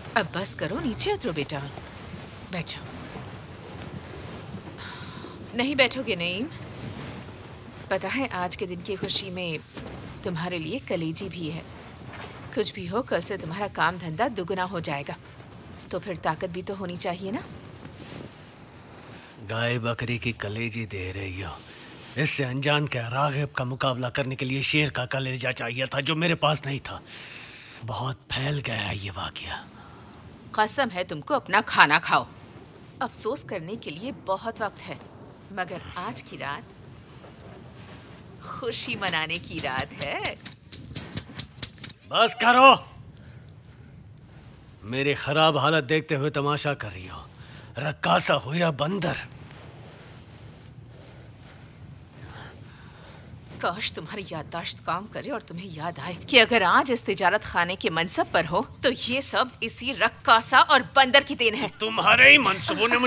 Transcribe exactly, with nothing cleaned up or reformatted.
अब बस करो, नीचे उतरो बेटा। बैठो। नहीं बैठोगे नईम? पता है आज के दिन की खुशी में तुम्हारे लिए कलेजी भी है। कुछ भी हो, कल से तुम्हारा काम धंधा दुगना हो जाएगा, तो फिर ताकत भी तो होनी चाहिए ना। गाय बकरी की कलेजी दे रही हो। इससे अनजान के रागिब का मुकाबला करने के लिए शेर का कलेजा चाहिए था, जो मेरे पास नहीं था। बहुत फैल गया है ये वाकया। कसम है तुमको, अपना खाना खाओ। अफसोस करने के लिए बहुत वक्त है, मगर आज की रात खुशी मनाने की रात है। बस करो। मेरी खराब हालत देखते हुए तमाशा कर रही हो। रक्कासा हो या बंदर। काश तुम्हारी याददाश्त काम करे और तुम्हें याद आए कि अगर आज इस तिजारत खाने के मनसब पर हो तो ये सब इसी रक्कासा और बंदर की देन है। तुम्हारे ही मंसूबों ने